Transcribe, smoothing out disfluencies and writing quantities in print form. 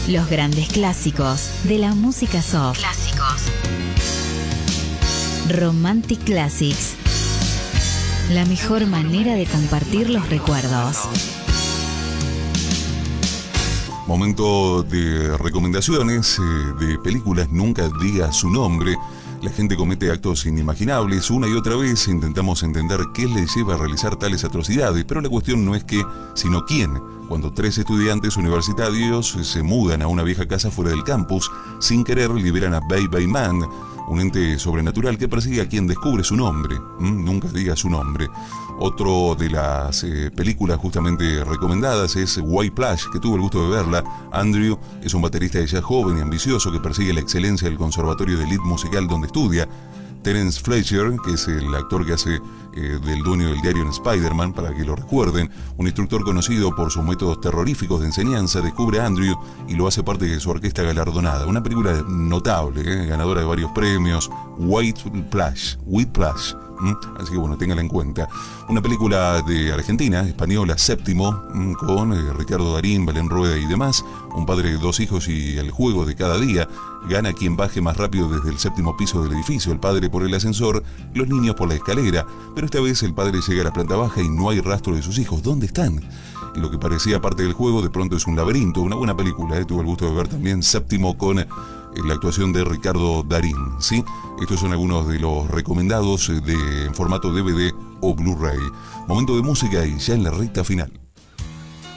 Los grandes clásicos de la música soft. Romantic Classics. La mejor manera de compartir los recuerdos. Momento de recomendaciones de películas. Nunca diga su nombre. La gente comete actos inimaginables. Una y otra vez intentamos entender qué les lleva a realizar tales atrocidades, pero la cuestión no es qué, sino quién. Cuando 3 estudiantes universitarios se mudan a una vieja casa fuera del campus, sin querer liberan a Baby Man, un ente sobrenatural que persigue a quien descubre su nombre. Nunca diga su nombre. Otro de las películas justamente recomendadas es White Plush, que tuve el gusto de verla. Andrew es un baterista de jazz joven y ambicioso que persigue la excelencia del conservatorio de lead musical donde estudia. Terence Fletcher, que es el actor que hace del dueño del diario en Spider-Man, para que lo recuerden, un instructor conocido por sus métodos terroríficos de enseñanza, descubre a Andrew y lo hace parte de su orquesta galardonada. Una película notable, ganadora de varios premios. White Plush. Así que bueno, téngala en cuenta. Una película de Argentina, española, Séptimo, con Ricardo Darín, Belén Rueda y demás. Un padre de 2 hijos y el juego de cada día. Gana quien baje más rápido desde el 7º piso del edificio. El padre por el ascensor, los niños por la escalera. Pero esta vez el padre llega a la planta baja y no hay rastro de sus hijos. ¿Dónde están? Lo que parecía parte del juego de pronto es un laberinto. Una buena película, tuve el gusto de ver también Séptimo con la actuación de Ricardo Darín, ¿sí? Estos son algunos de los recomendados en formato DVD o Blu-ray. Momento de música y ya en la recta final.